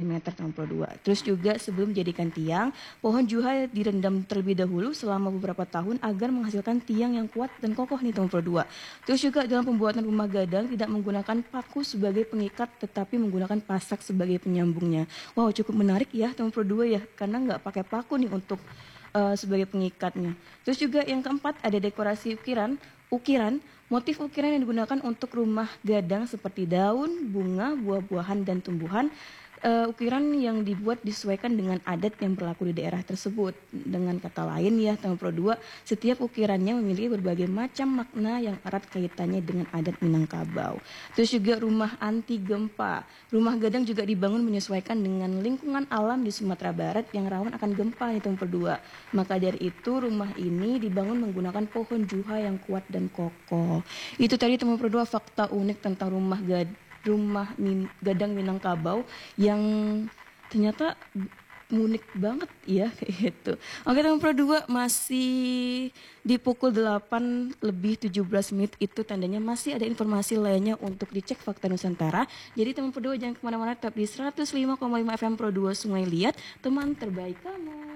cm teman Pro 2. Terus juga sebelum dijadikan tiang, pohon juha direndam terlebih dahulu selama beberapa tahun agar menghasilkan tiang yang kuat dan kokoh nih teman Pro 2. Terus juga dalam pembuatan rumah gadang tidak menggunakan paku sebagai pengikat tetapi menggunakan pasak sebagai penyambungnya. Wow, cukup menarik ya teman Pro 2 ya, karena nggak pakai paku nih untuk sebagai pengikatnya. Terus juga yang keempat ada dekorasi ukiran, motif ukiran yang digunakan untuk rumah gadang seperti daun, bunga, buah-buahan dan tumbuhan. Ukiran yang dibuat disesuaikan dengan adat yang berlaku di daerah tersebut. Dengan kata lain ya teman Pro 2, setiap ukirannya memiliki berbagai macam makna yang erat kaitannya dengan adat Minangkabau. Terus juga rumah anti gempa. Rumah gadang juga dibangun menyesuaikan dengan lingkungan alam di Sumatera Barat yang rawan akan gempa nih teman Pro 2. Maka dari itu rumah ini dibangun menggunakan pohon juha yang kuat dan kokoh. Itu tadi teman Pro 2 fakta unik tentang gadang Minangkabau yang ternyata unik banget ya kayak gitu. Oke teman Pro 2, masih di pukul 8 lebih 17 menit, itu tandanya masih ada informasi lainnya untuk dicek Fakta Nusantara. Jadi teman Pro 2 jangan kemana-mana, tetap di 105,5 FM Pro 2 Sungai Liat, teman terbaik kamu.